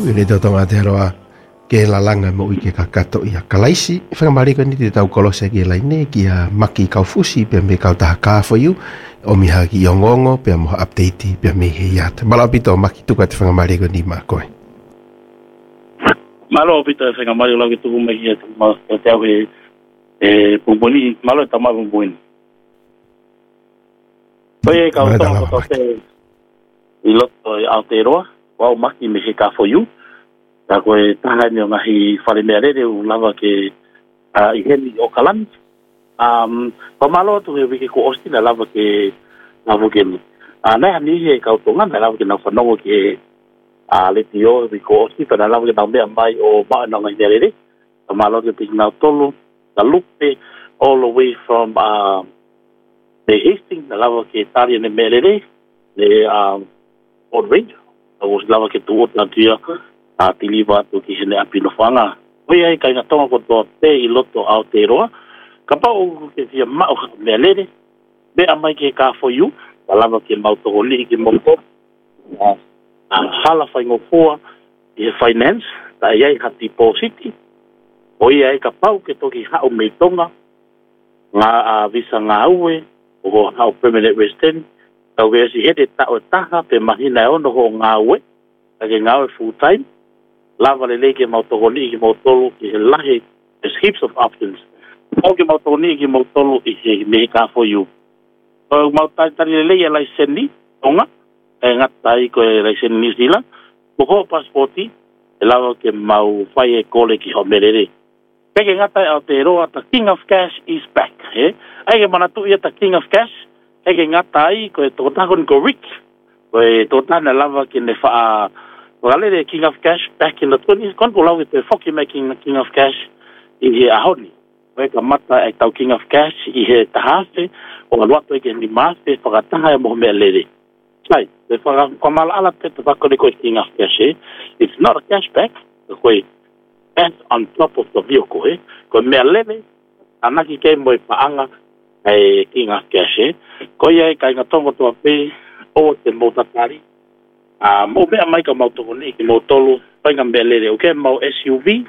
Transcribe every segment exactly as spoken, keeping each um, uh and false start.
Ule tau tonga te aroa ke la langa mo i ke kakato i a kalaisi. Whakamari ko ni te tau kolose ki lai ne ki a maki kaufusi pe me kau taha ka for you. O miha ki ongongo pe mo update pe me he yat. Malo pito maki tuka te whakamari ko ni ma koe. Malo pito e whakamari lau ki tuku me hi atu ma te au he e pumbuni. Malo e tama pumbuni. Koe e kau tonga koto te i loto i Aotearoa. Wau maki me he ka for you. Ta koe taha ni o ngahi whare mea rere u lava ke uh, i heni o kalami. Um, pa malo tu he wiki ko osti na lava ke lava ke ni. Uh, nei hani he kautonga na lava ke na whanongo ke uh, leti o wiki ko osti pa na lava ke na mea mai o maa na ngai rere. Pa malo ke piki na tolu na lupe all the way from uh, the Hastings na lava ke taria ne mea rere ne um, Old Range. O lava ke tu ot na tia a tiliva tu ki hene api no whanga. Oi ai kai ngā tonga koto te i loto Aotearoa. Ka pa o ke tia mao mea lere. Be a mai ke ka for you. Ka lava ke mautoko li ki moko. A hala whaingo fua i he finance. Ta iai ha depositi. Oi ai ka pau ke toki hao mei tonga. Ngā a visa ngā ue. O hao permanent resident. Tau ke si hete tau e taha pe mahina e ono ho ngā ue. Ake ngā ue full time. Lava le leke mautoko ni ki mautolu ki he lahe. There's heaps of options. Pau ke mautoko ni ki mautolu i he mehe ka for you. Pau mautai tari le lei e lai seni. Tonga. E ngatai ko e lai seni New Zealand. Poko passporti. E lava ke mau whai e kole ki ho merere. Peke ngatai Aotearoa ta King of Cash is back. He? Ake manatu ia ta King of Cash. Eke ngatai ko e tokotahon ko Rick. Ko e tokotahana lava ki ne wha Walele King of Cash back in the twenties. Kon ko lau i te whoki making King of Cash i he ahoni. Koe ka mata e tau King of Cash i he tahase o aluato e ke ni maase whakataha e moho mea lere. Sai, te whakamala ala te te whakore koe King of Cash e. It's not a cashback. Koe cash on top of the vehicle e. Koe mea lere anaki ke moe paanga e King of Cash e. Koe e kai ngatongo tua pe o te motatari. Ah, mo mea mai ka mautoko ni ki mautolu, painga mea lere, o ke mau S U V,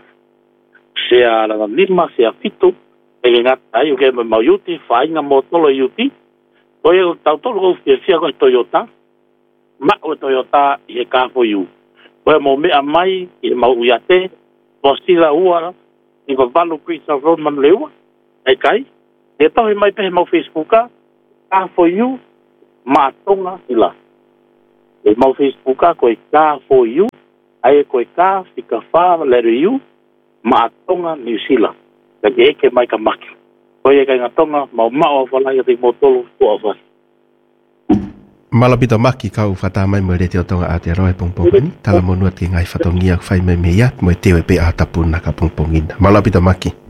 se a rana lima, se a fitu, e ngata ai, o ke mau yuti, whainga mautolo yuti, o e o tautolo o fia fia koe Toyota, ma o Toyota i he ka for you. O e mo mea mai, i he mau uiate, o sila uara, i ko Valu Creek Road man leua, e kai, e tohi mai pehe mau Facebooka, ka for you, ma tonga ila. E mau Facebooka koe ka for you, ai koe ka fika wha leru you, ma tonga New Zealand. Ka ke eke mai ka maki. Koe e kai ngā tonga, mau mao whalai a te motolo tua whai. Malapito maki kau whata mai mo rete o tonga Aotearoa e pongpongani. Tala monuat ki ngai whatongia whai mai me iat mo e teo e pe a tapuna ka pongpongina. Malapito maki.